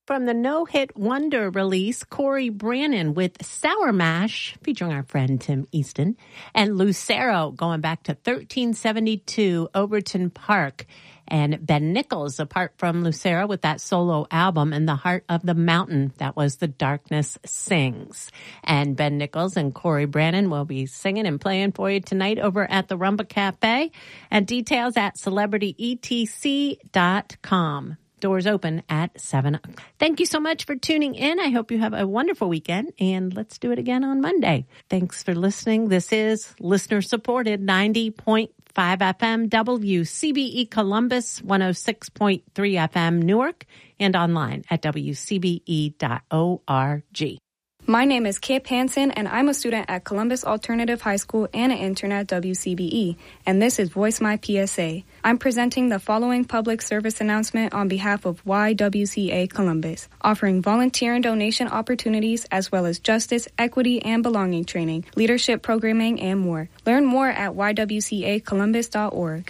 From the no-hit wonder release, Corey Brannon with Sour Mash, featuring our friend Tim Easton, and Lucero going back to 1372 Overton Park. And Ben Nichols, apart from Lucero, with that solo album, In the Heart of the Mountain, that was The Darkness Sings. And Ben Nichols and Corey Brannon will be singing and playing for you tonight over at the Rumba Cafe. And details at CelebrityETC.com. Doors open at 7. Thank you so much for tuning in. I hope you have a wonderful weekend, and let's do it again on Monday. Thanks for listening. This is listener-supported 90.5 FM WCBE Columbus, 106.3 FM Newark, and online at WCBE.org. My name is Kip Hansen, and I'm a student at Columbus Alternative High School and an intern at WCBE, and this is Voice My PSA. I'm presenting the following public service announcement on behalf of YWCA Columbus, offering volunteer and donation opportunities as well as justice, equity, and belonging training, leadership programming, and more. Learn more at ywcacolumbus.org.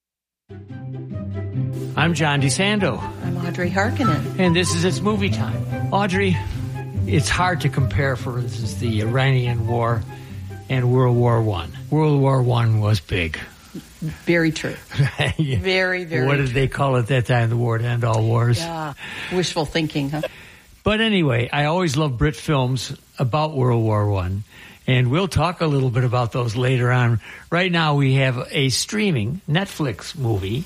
I'm John DeSando. I'm Audrey Harkinen. And this is It's Movie Time. Audrey, it's hard to compare, for instance, the Iranian War and World War I. World War I was big. Very true. Yeah. Very, very What did they call it that time, the war to end all wars? Yeah, wishful thinking, huh? But anyway, I always love Brit films about World War I, and we'll talk a little bit about those later on. Right now we have a streaming Netflix movie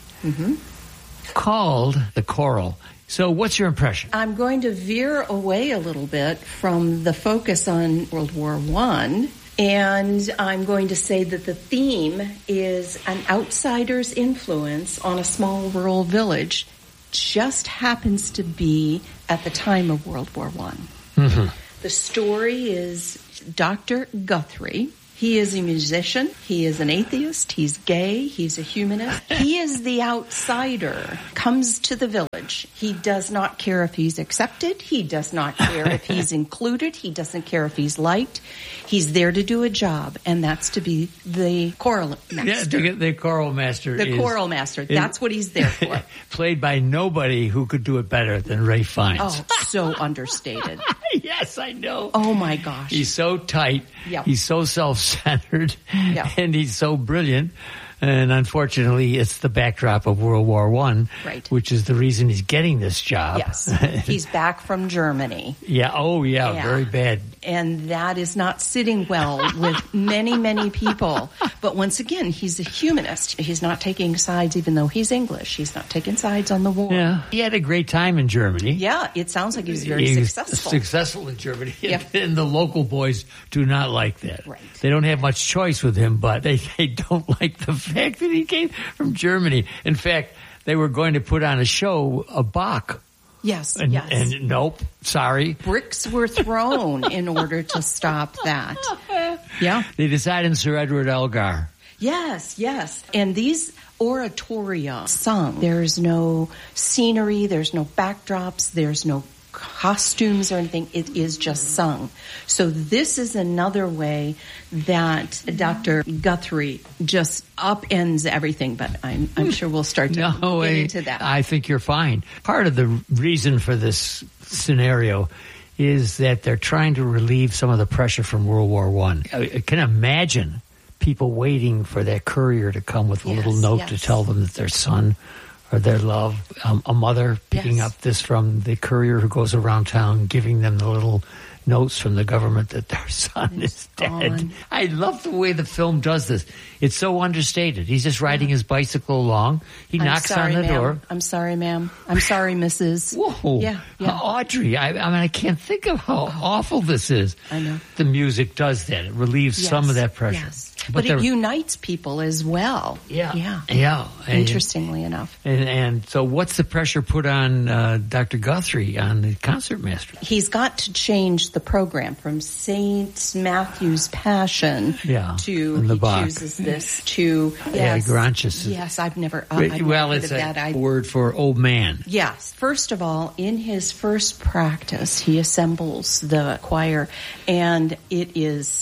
called The Coral. So what's your impression? I'm going to veer away a little bit from the focus on World War I, and I'm going to say that the theme is an outsider's influence on a small rural village. Just happens to be at the time of World War I. Mm-hmm. The story is Dr. Guthrie. He is a musician. He is an atheist. He's gay. He's a humanist. He is the outsider, comes to the village. He does not care if he's accepted. He does not care if he's included. He doesn't care if he's liked. He's there to do a job, and that's to be the choral master. Yeah, the choral master. The choral master. That's what he's there for. Played by nobody who could do it better than Ralph Fiennes. Oh, so understated. Yes, I know. Oh, my gosh. He's so tight. Yep. He's so self-centered. Yep. And he's so brilliant. And unfortunately, it's the backdrop of World War I, right, which is the reason he's getting this job. Yes. He's back from Germany. Yeah. Oh, yeah. Very bad. And that is not sitting well with many, many people. But once again, he's a humanist. He's not taking sides, even though he's English. He's not taking sides on the war. Yeah. He had a great time in Germany. Yeah. It sounds like he was very successful. Successful in Germany. Yep. And the local boys do not like that. Right. They don't have much choice with him, but they don't like the fact that he came from Germany. In fact, they were going to put on a show, a Bach. Yes, yes. And nope, sorry. Bricks were thrown in order to stop that. Yeah. They decided Sir Edward Elgar. Yes, yes. And these oratoria sung. There's no scenery, there's no backdrops, there's no costumes or anything. It is just sung. So this is another way that Dr. Guthrie just upends everything, but I'm sure we'll start to get into that. I think you're fine. Part of the reason for this scenario is that they're trying to relieve some of the pressure from World War I. I can imagine people waiting for that courier to come with a little note to tell them that their son or their love, a mother picking up this from the courier who goes around town, giving them the little notes from the government that their son is dead. I love the way the film does this. It's so understated. He's just riding his bicycle along. He knocks on the door. I'm sorry, ma'am. I'm sorry, Mrs. Whoa. Yeah. Audrey, I mean, I can't think of how awful this is. I know. The music does that. It relieves some of that pressure. Yes. But it unites people as well. Yeah. Interestingly enough. And so what's the pressure put on Dr. Guthrie, on the concertmaster? He's got to change the program from St. Matthew's Passion to, the he Bach. chooses this to... Granches. Yes, I've never well, it's a word for old man. Yes. First of all, in his first practice, he assembles the choir, and it is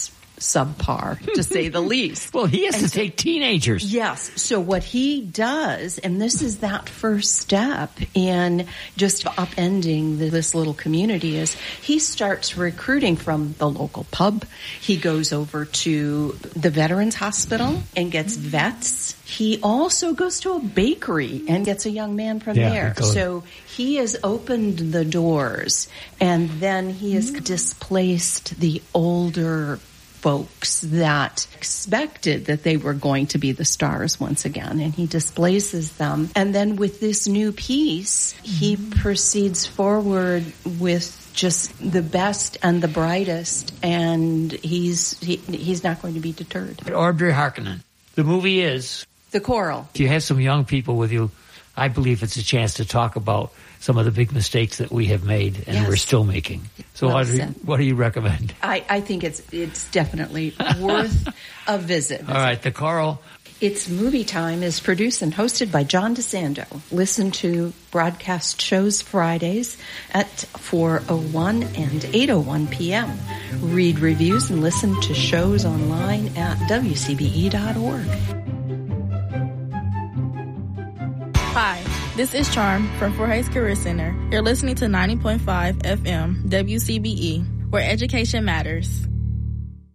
subpar, to say the least. Well, he has to take teenagers. Yes. So what he does, and this is that first step in just upending this little community, is he starts recruiting from the local pub. He goes over to the Veterans Hospital and gets vets. He also goes to a bakery and gets a young man from there. So he has opened the doors, and then he has displaced the older folks that expected that they were going to be the stars once again, and he displaces them. And then with this new piece, he proceeds forward with just the best and the brightest, and he's not going to be deterred. Audrey Harkonnen. The movie is The Coral. If you have some young people with you, I believe it's a chance to talk about some of the big mistakes that we have made and we're still making. So, well Audrey, said. what do you recommend? I think it's definitely worth a visit. All right, The Coral. It's Movie Time is produced and hosted by John DeSando. Listen to broadcast shows Fridays at 4:01 and 8:01 p.m. Read reviews and listen to shows online at WCBE.org. Hi, this is Charm from Fort Hays Career Center. You're listening to 90.5 FM WCBE, where education matters.